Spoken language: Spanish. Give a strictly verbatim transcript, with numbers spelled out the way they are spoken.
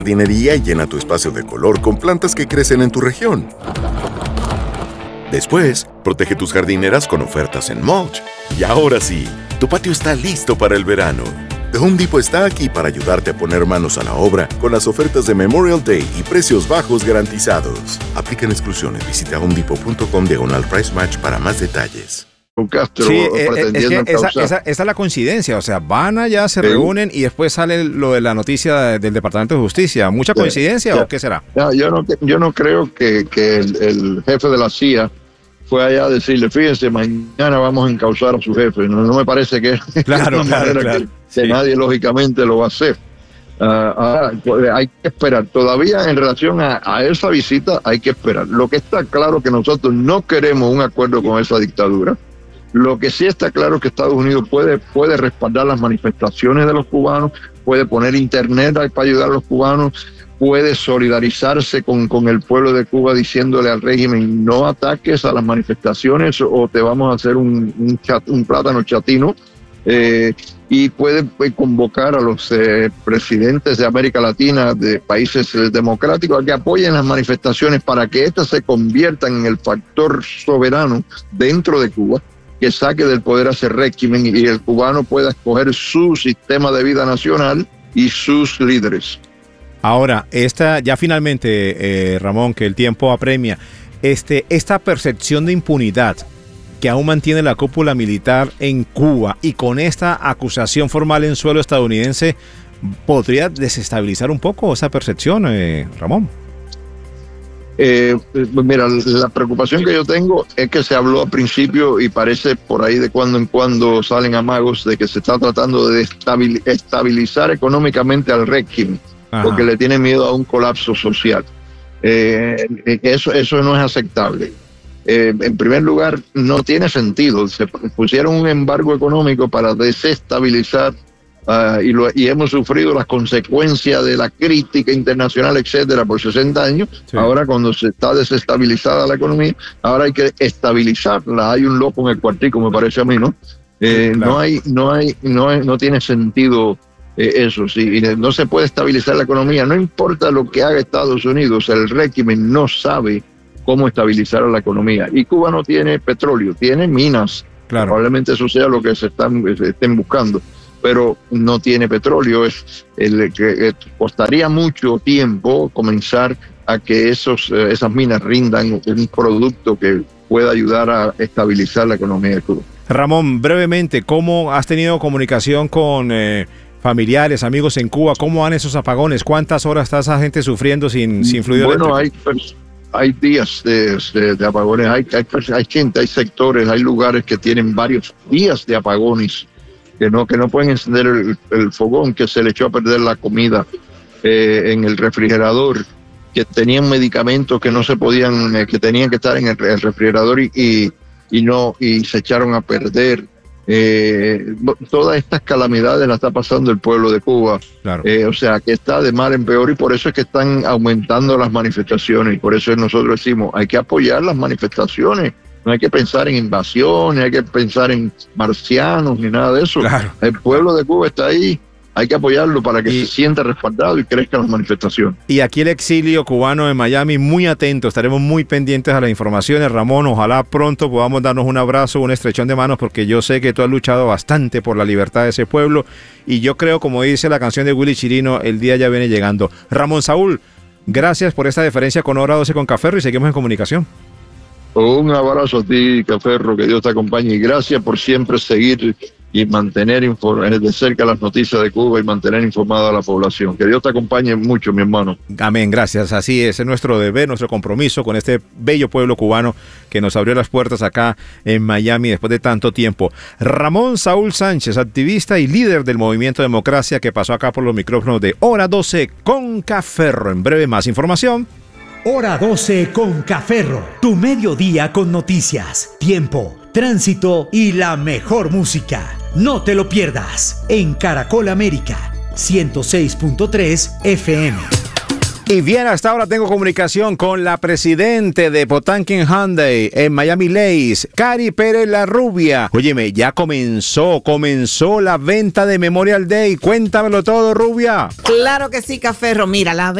jardinería y llena tu espacio de color con plantas que crecen en tu región. Después, protege tus jardineras con ofertas en mulch. Y ahora sí, tu patio está listo para el verano. The Home Depot está aquí para ayudarte a poner manos a la obra con las ofertas de Memorial Day y precios bajos garantizados. Aplican exclusiones. Visita homedepot.com diagonal price match para más detalles. Castro, sí, eh, es que esa, esa, esa es la coincidencia, o sea, van allá, se sí. reúnen y después sale lo de la noticia de, del Departamento de Justicia. ¿Mucha coincidencia ya, o qué será? Ya, yo, no, yo no creo que, que el, el jefe de la C I A fue allá a decirle, fíjense, mañana vamos a encausar a su jefe. No, no me parece que claro, es una claro, manera claro. que, que sí. nadie lógicamente lo va a hacer. Uh, ahora, hay que esperar. Todavía en relación a, a esa visita hay que esperar. Lo que está claro que nosotros no queremos un acuerdo con esa dictadura. Lo que sí está claro es que Estados Unidos puede, puede respaldar las manifestaciones de los cubanos, puede poner internet para ayudar a los cubanos, puede solidarizarse con, con el pueblo de Cuba diciéndole al régimen no ataques a las manifestaciones o te vamos a hacer un, un, chat, un plátano chatino, eh, y puede, puede convocar a los eh, presidentes de América Latina, de países eh, democráticos, a que apoyen las manifestaciones para que éstas se conviertan en el factor soberano dentro de Cuba, que saque del poder a ese régimen y el cubano pueda escoger su sistema de vida nacional y sus líderes. Ahora, esta ya finalmente, eh, Ramón, que el tiempo apremia, este, esta percepción de impunidad que aún mantiene la cúpula militar en Cuba y con esta acusación formal en suelo estadounidense, ¿podría desestabilizar un poco esa percepción, eh, Ramón? Eh, mira, la preocupación que yo tengo es que se habló al principio y parece por ahí de cuando en cuando salen amagos de que se está tratando de estabilizar económicamente al régimen. Ajá. Porque le tiene miedo a un colapso social. Eh, eso, eso no es aceptable. Eh, en primer lugar, no tiene sentido. Se pusieron un embargo económico para desestabilizar uh, y, lo, y hemos sufrido las consecuencias de la crítica internacional, etcétera, por sesenta años. Sí. Ahora, cuando se está desestabilizada la economía, ahora hay que estabilizarla. Hay un loco en el cuartico, me parece a mí, ¿no? Eh, claro. No hay, no hay, no hay, no tiene sentido. Eh, eso sí, no se puede estabilizar la economía, no importa lo que haga Estados Unidos, el régimen no sabe cómo estabilizar la economía. Y Cuba no tiene petróleo, tiene minas, claro. Probablemente eso sea lo que se están se estén buscando, pero no tiene petróleo. Es el que eh, costaría mucho tiempo comenzar a que esos eh, esas minas rindan un producto que pueda ayudar a estabilizar la economía de Cuba. Ramón, brevemente, ¿cómo has tenido comunicación con eh, familiares, amigos en Cuba? ¿Cómo van esos apagones? ¿Cuántas horas está esa gente sufriendo sin, sin fluido bueno, eléctrico? Bueno, hay, hay días de, de, de apagones, hay, hay, hay gente, hay sectores, hay lugares que tienen varios días de apagones, que no, que no pueden encender el, el fogón, que se le echó a perder la comida eh, en el refrigerador, que tenían medicamentos que no se podían, eh, que tenían que estar en el, el refrigerador y, y, y, no, y se echaron a perder. Eh, todas estas calamidades las está pasando el pueblo de Cuba, claro. eh, o sea que está de mal en peor y por eso es que están aumentando las manifestaciones y por eso nosotros decimos hay que apoyar las manifestaciones, no hay que pensar en invasiones, hay que pensar en marcianos ni nada de eso, claro. El pueblo de Cuba está ahí, hay que apoyarlo para que y, se sienta respaldado y crezcan las manifestaciones. Y aquí el exilio cubano en Miami, muy atento, estaremos muy pendientes a las informaciones. Ramón, ojalá pronto podamos darnos un abrazo, un estrechón de manos, porque yo sé que tú has luchado bastante por la libertad de ese pueblo, y yo creo, como dice la canción de Willy Chirino, el día ya viene llegando. Ramón Saúl, gracias por esta deferencia con Hora doce con Caferro y seguimos en comunicación. Un abrazo a ti, Caferro, que Dios te acompañe, y gracias por siempre seguir y mantener de cerca las noticias de Cuba y mantener informada a la población. Que Dios te acompañe mucho, mi hermano. Amén, gracias. Así es, es nuestro deber, nuestro compromiso con este bello pueblo cubano que nos abrió las puertas acá en Miami después de tanto tiempo. Ramón Saúl Sánchez, activista y líder del Movimiento Democracia, que pasó acá por los micrófonos de Hora doce con Caferro. En breve, más información. Hora doce con Caferro, tu mediodía con noticias, tiempo, tránsito y la mejor música. No te lo pierdas en Caracol América ciento seis punto tres F M. Y bien, hasta ahora tengo comunicación con la presidente de Potanquin Hyundai en Miami Lakes, Cari Pérez La Rubia. Óyeme, ya comenzó, comenzó la venta de Memorial Day. Cuéntamelo todo, Rubia. Claro que sí, Caferro. Mira, la